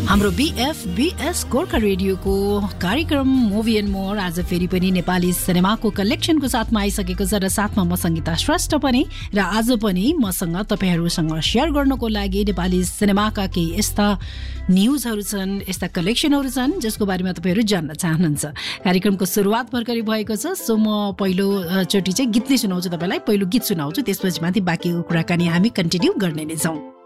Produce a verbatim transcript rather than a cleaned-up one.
हाम्रो BF BS Gorkha रेडियोको कार्यक्रम मुभी एन्ड मोर आज फेरि पनि नेपाली सिनेमाको कलेक्सनको साथमा आइसकेको छ र साथमा म सङ्गीता श्रेष्ठ पनि र आज पनि मसँग तपाईहरूसँग सेयर गर्नको लागि नेपाली सिनेमाका केही यस्ता न्युजहरू छन्, यस्ता कलेक्सनहरू छन् जसको बारेमा तपाईहरू जान्न चाहनुहुन्छ। कार्यक्रमको सुरुवात भर्खरै भएको छ, सो म पहिलो चोटि चाहिँ गीत नै सुनाउँछु, तपाईँलाई पहिलो गीत सुनाउँछु, त्यसपछि माथि बाँकीको कुराकानी हामी कन्टिन्यू गर्ने नै छौँ।